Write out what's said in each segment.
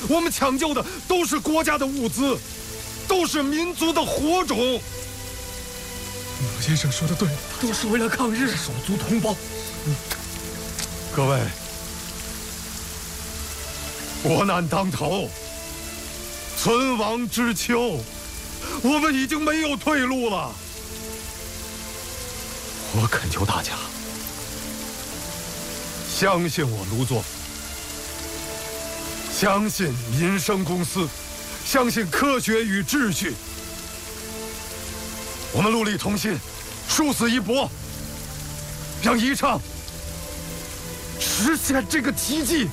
我们抢救的都是国家的物资，都是民族的火种。 老先生说的对，都是为了抗日，手足同胞。 各位，国难当头，存亡之秋，我们已经没有退路了。我恳求大家，相信我卢作孚，相信民生公司，相信科学与秩序。我们戮力同心，殊死一搏，让宜昌实现这个奇迹。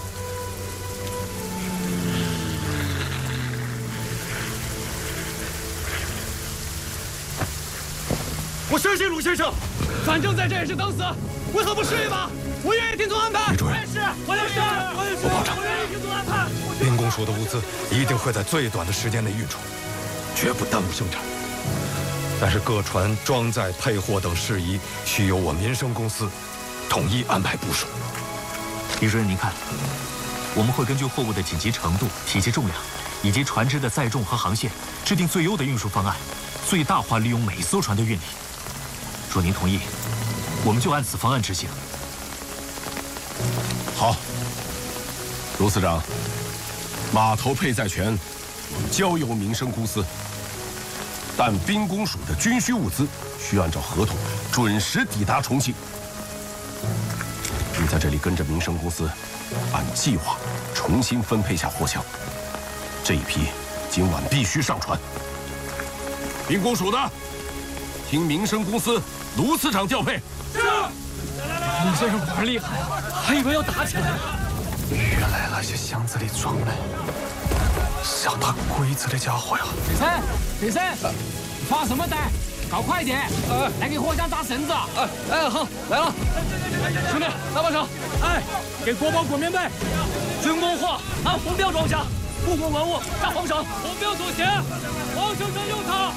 我相信鲁先生，反正在这也是等死，为何不试一把？我愿意听从安排。 李主任， 我也是， 我保证， 我愿意听从安排。 兵工署的物资一定会在最短的时间内运出，绝不耽误生产。但是各船装载、配货等事宜，需由我民生公司统一安排部署。 李主任，您看，我们会根据货物的紧急程度、体积重量，以及船只的载重和航线，制定最优的运输方案，最大化利用每艘船的运力。若您同意，我们就按此方案执行。 好，卢司长，码头配载权交由民生公司，但兵工署的军需物资需按照合同准时抵达重庆。你在这里跟着民生公司，按计划重新分配下货箱。这一批今晚必须上船。兵工署的，听民生公司卢司长调配。 是。鲁先生果然厉害啊，还以为要打起来了。 原来那些箱子里装的是要打鬼子的家伙呀！ 先生，发什么呆？搞快点！来给货箱扎绳子！ 好，来了。兄弟，来把手！给国宝裹棉被，军工货按红标装箱，部分文物扎黄绳。红标左前，黄绳上右套。